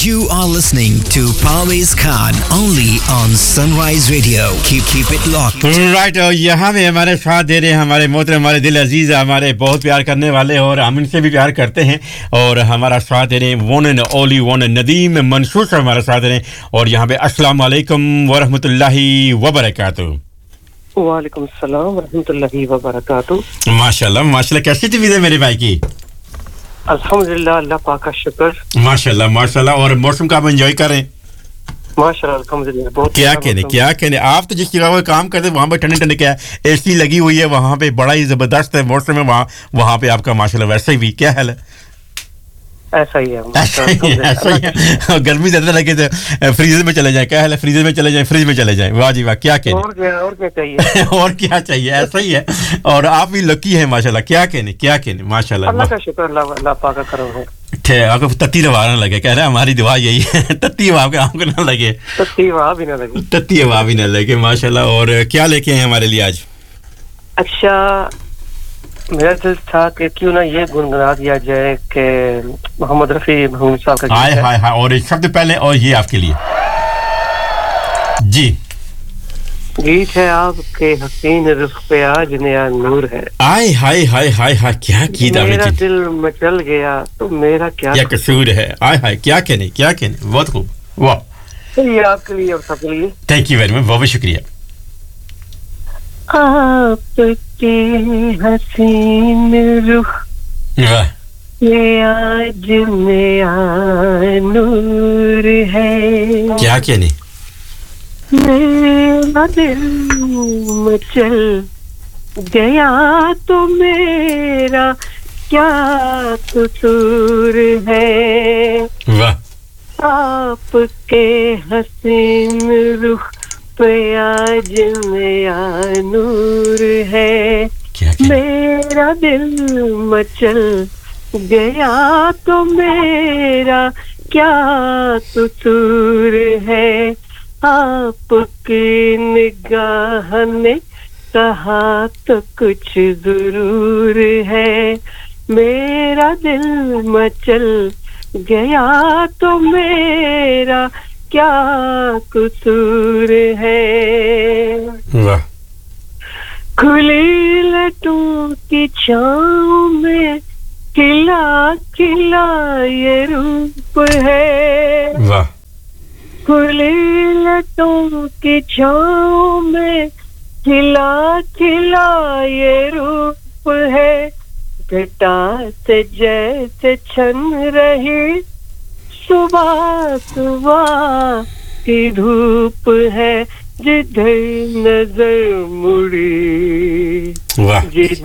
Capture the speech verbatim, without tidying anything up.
You are listening to Parvez Khan only on Sunrise Radio. Keep keep it locked. Right, और यहाँ में हमारे साथ दे रहे हैं हमारे मोहतरम हमारे दिल अजीज हमारे बहुत प्यार करने वाले और हम इनसे भी प्यार करते हैं और हमारा साथ दे रहे हैं one and only one Nadeem Mansoor साहब हमारा साथ दे रहे हैं और यहाँ पे अस्सलाम वालेकुम व रहमतुल्लाहि व बरकातहू। वालेकुम सलाम व रहमतुल्लाहि व बरकातहू। माशाल्लाह माशाल्लाह कैसी तबीयत है मेरे भाई की? अल्हम्दुलिल्लाह अल्लाह पाक का शुक्र। माशाल्लाह माशाल्लाह और मौसम का आप एंजॉय करें? माशाल्लाह अल्हम्दुलिल्लाह बहुत। क्या कहने क्या कहने आप तो जिस जगह पे काम करते हैं वहां पे ठंडे ठंडे क्या एसी लगी हुई है वहां पे बड़ा ही जबरदस्त है मौसम है वहां वहां पे आपका माशाल्लाह वैसे भी क्या हाल है? ऐसा ही है ऐसा ही है, ऐसा ही है। गर्मी ज्यादा लगे तो फ्रीजर में चले जाएं क्या हाल है फ्रीजर में चले जाएं फ्रिज में चले जाएं वाह जी वाह क्या कहने और क्या और क्या चाहिए और क्या चाहिए ऐसा ही है और आप भी लकी हैं माशाल्लाह क्या कहने क्या कहने माशाल्लाह अल्लाह का शुक्र अल्लाह अल्लाह पाक का करम है। ठीक आपको तत्ती हवा ना लगे कह रहे हैं हमारी दुआ यही है तत्ती हवा आपके आंख को ना लगे तत्ती हवा भी ना लगे तत्ती हवा भी ना लगे माशाल्लाह। और क्या लेके हैं हमारे लिए आज? अच्छा मेरा दिल था कि क्यों ना ये गुनगुना दिया जाए कि मोहम्मद रफी महमूद साहब का हाय हाय हाय और सबसे पहले और ये आपके लिए जी गीत है आपके हसीन रुख पे आज नया नूर है। आय हाय हाय हाय हाय क्या की मेरा दिल मचल गया तो मेरा क्या क्या कसूर है? आय हाय क्या कहने क्या कहने बहुत खूब वाह ये आपके लिए और सबके लिए थैंक यू वेरी मच बहुत बहुत शुक्रिया। आपके हसीन रुख ये आज नया नूर है। क्या कहने मेरा दिल मचल गया तो मेरा क्या कसूर है? वाह आपके हसीन रुख पे आज नया नूर है। मेरा दिल मचल गया तो मेरा क्या कसूर है? आपकी निगाह ने कहा तो कुछ जरूर है। मेरा दिल मचल गया तो मेरा क्या कसूर है? वाह खुली लटों की छाँव में खिला खिला ये रूप है। वाह खुली लटों की छाँव में खिला खिला ये रूप है। घटा से जैसे छन रही सुबह सुबह की धूप है जिधर नजर मुड़ी वाह